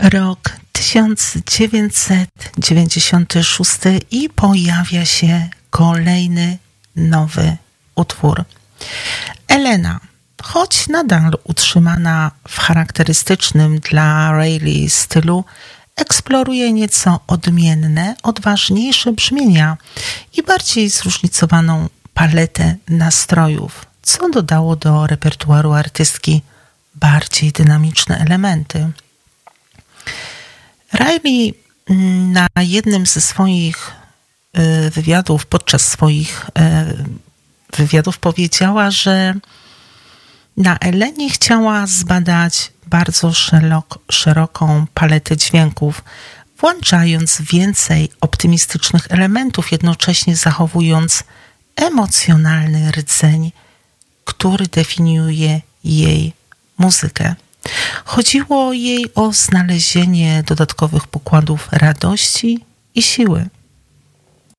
Rok 1996 i pojawia się kolejny nowy utwór. Elena, choć nadal utrzymana w charakterystycznym dla Riley stylu, eksploruje nieco odmienne, odważniejsze brzmienia i bardziej zróżnicowaną paletę nastrojów, co dodało do repertuaru artystki bardziej dynamiczne elementy. Riley na jednym ze swoich wywiadów, podczas swoich wywiadów powiedziała, że na Elenie chciała zbadać bardzo szeroką paletę dźwięków, włączając więcej optymistycznych elementów, jednocześnie zachowując emocjonalny rdzeń, który definiuje jej muzykę. Chodziło jej o znalezienie dodatkowych pokładów radości i siły.